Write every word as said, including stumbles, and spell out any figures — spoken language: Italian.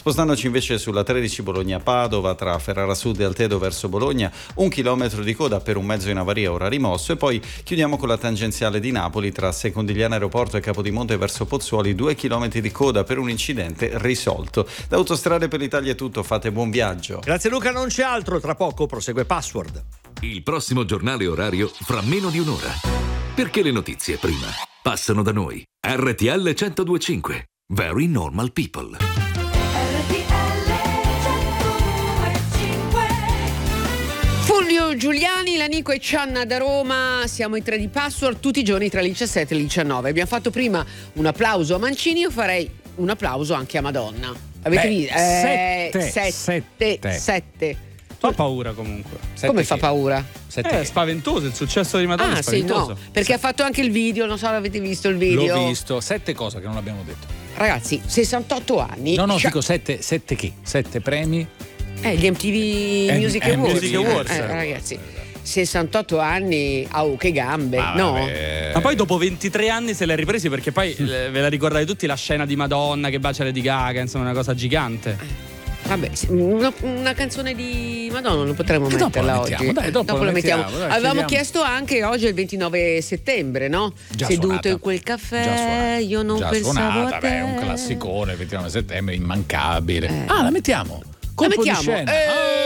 Spostandoci invece sulla tredici Bologna-Padova, tra Ferrara Sud e Altedo verso Bologna, un chilometro di coda per un mezzo in avaria ora rimosso, e poi chiudiamo con la tangenziale di Napoli tra Secondigliano Aeroporto e Capodimonte verso Pozzuoli, due chilometri di coda per un incidente risolto. Da Autostrade per l'Italia è tutto, fate buon viaggio. Grazie Luca, non c'è altro, tra poco prosegue Password. Il prossimo giornale orario fra meno di un'ora. Perché le notizie prima passano da noi. R T L centodue e cinque. Very Normal People. Fulvio Giuliani, l'Anico e Cianna da Roma, siamo i tre di Password, tutti i giorni tra le diciassette e le diciannove. Abbiamo fatto prima un applauso a Mancini, io farei un applauso anche a Madonna. Avete Beh, visto? Eh, sette, sette, sette. sette. Fa paura comunque. Sette Come fa che? paura? Eh, è spaventoso, il successo di Madonna ah, è spaventoso. Sì, no, perché ha fatto anche il video, non so se avete visto il video. L'ho visto, sette cose che non abbiamo detto. Ragazzi, sessantotto anni. No, no, Scia- dico sette, sette che? Sette premi. Eh, gli M T V Eh, Music eh, Awards. Music Awards. Eh, eh, ragazzi, sessantotto anni, au, che gambe, Ah, no? vabbè. Ma poi dopo ventitré anni se l'è ripresi, perché poi eh, ve la ricordate tutti la scena di Madonna che bacia Lady Gaga, insomma una cosa gigante. Vabbè, sì, una, una canzone di Madonna non potremmo E dopo metterla la oggi. mettiamo, dai, dopo la la mettiamo. mettiamo, dai, Avevamo chiediamo. chiesto anche oggi è il ventinove settembre, no? Già Seduto suonata. in quel Già caffè, suonata. io non Già pensavo suonata, a te. beh, è un classicone, ventinove settembre, immancabile. Eh. Ah, la mettiamo. Colpo mettiamo? di scena. Eh.